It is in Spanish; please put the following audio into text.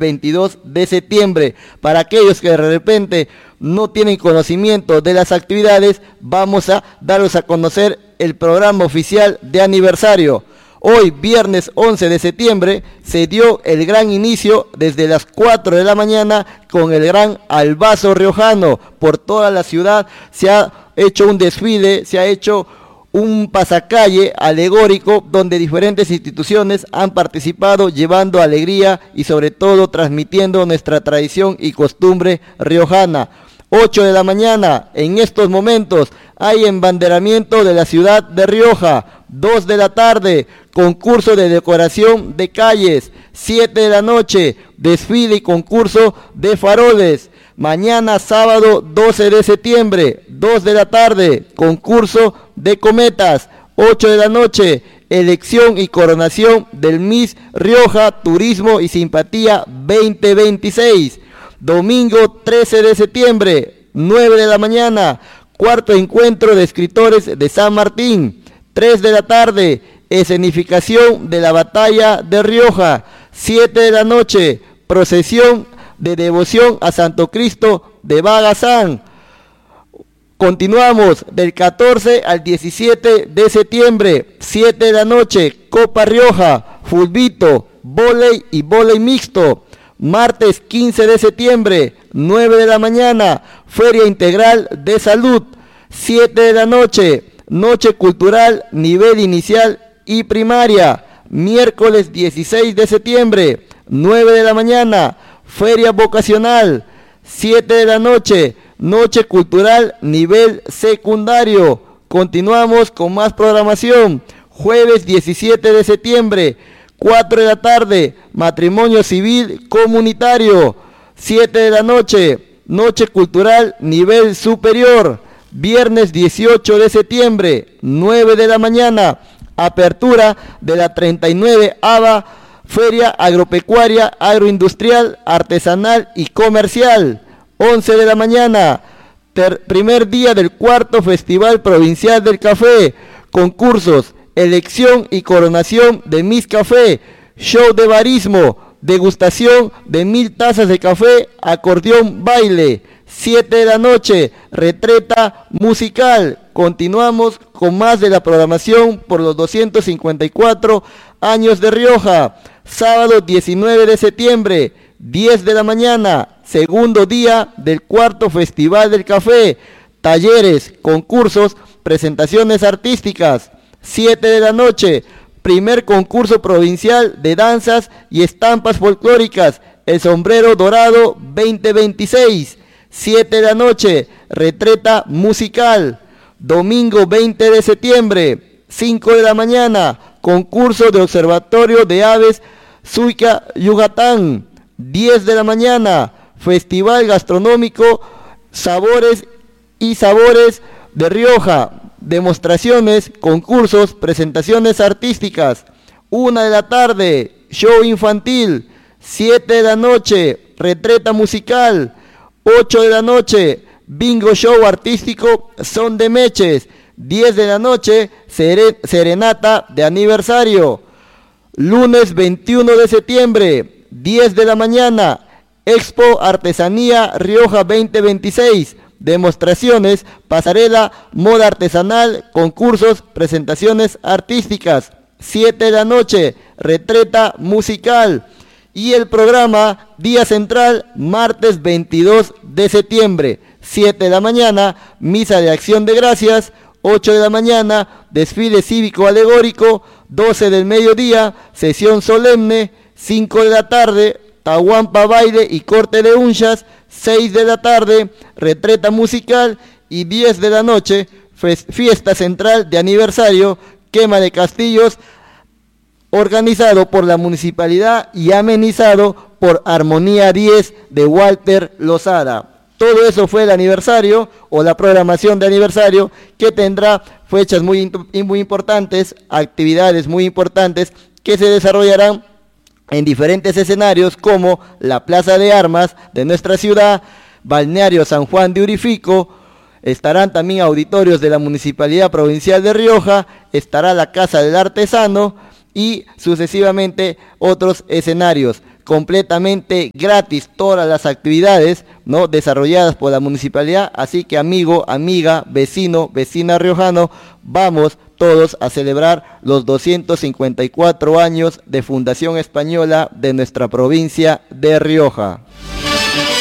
22 de septiembre. Para aquellos que de repente no tienen conocimiento de las actividades, vamos a daros a conocer el programa oficial de aniversario. Hoy, viernes 11 de septiembre, se dio el gran inicio desde las 4 de la mañana con el gran albazo riojano. Por toda la ciudad se ha hecho un desfile, se ha hecho un pasacalle alegórico donde diferentes instituciones han participado llevando alegría y sobre todo transmitiendo nuestra tradición y costumbre riojana. 8 de la mañana, en estos momentos, hay embanderamiento de la ciudad de Rioja. 2 de la tarde, concurso de decoración de calles. 7 de la noche, desfile y concurso de faroles. Mañana sábado 12 de septiembre, 2 de la tarde, concurso de cometas. 8 de la noche, elección y coronación del Miss Rioja Turismo y Simpatía 2026. Domingo 13 de septiembre, 9 de la mañana, cuarto encuentro de escritores de San Martín. 3 de la tarde, escenificación de la batalla de Rioja. 7 de la noche, procesión de devoción a Santo Cristo de Bagazán. Continuamos del 14 al 17 de septiembre, 7 de la noche, Copa Rioja, fulbito, vóley y vóley mixto. Martes 15 de septiembre, 9 de la mañana, Feria Integral de Salud. 7 de la noche, Noche Cultural, nivel inicial y primaria. Miércoles 16 de septiembre, 9 de la mañana, Feria Vocacional. 7 de la noche, Noche Cultural, nivel secundario. Continuamos con más programación. Jueves 17 de septiembre, 4 de la tarde, matrimonio civil comunitario. 7 de la noche, Noche Cultural, nivel superior. Viernes 18 de septiembre, 9 de la mañana, apertura de la 39ª Feria Agropecuaria, Agroindustrial, Artesanal y Comercial. 11 de la mañana, primer día del cuarto Festival Provincial del Café. Concursos, elección y coronación de Miss Café, show de barismo, degustación de 1000 tazas de café, acordeón, baile. 7 de la noche, retreta musical. Continuamos con más de la programación por los 254 años de Rioja. Sábado 19 de septiembre, 10 de la mañana, segundo día del cuarto Festival del Café. Talleres, concursos, presentaciones artísticas. 7 de la noche, primer concurso provincial de danzas y estampas folclóricas, el Sombrero Dorado 2026. 7 de la noche, retreta musical. Domingo 20 de septiembre, 5 de la mañana, concurso de observatorio de aves Suica, Yucatán. 10 de la mañana, festival gastronómico Sabores y Sabores de Rioja. Demostraciones, concursos, presentaciones artísticas. 1 de la tarde, show infantil. 7 de la noche, retreta musical. 8 de la noche, bingo show artístico Son de Meches. 10 de la noche, serenata de aniversario. Lunes 21 de septiembre, 10 de la mañana, Expo Artesanía Rioja 2026. Demostraciones, pasarela, moda artesanal, concursos, presentaciones artísticas. 7 de la noche, retreta musical. Y el programa Día Central, martes 22 de septiembre, 7 de la mañana, misa de acción de gracias. 8 de la mañana, desfile cívico alegórico. 12 del mediodía, sesión solemne. 5 de la tarde, tahuampa, baile y corte de unchas. 6 de la tarde, retreta musical. Y 10 de la noche, fiesta central de aniversario, quema de castillos, organizado por la municipalidad y amenizado por Armonía 10 de Walter Lozada. Todo eso fue el aniversario o la programación de aniversario, que tendrá fechas muy importantes, actividades muy importantes que se desarrollarán en diferentes escenarios como la Plaza de Armas de nuestra ciudad, Balneario San Juan de Urifico. Estarán también auditorios de la Municipalidad Provincial de Rioja, estará la Casa del Artesano y sucesivamente otros escenarios. completamente gratis todas las actividades, ¿no?, desarrolladas por la municipalidad. Así que amigo, amiga, vecino, vecina riojano, vamos todos a celebrar los 254 años de Fundación Española de nuestra provincia de Rioja.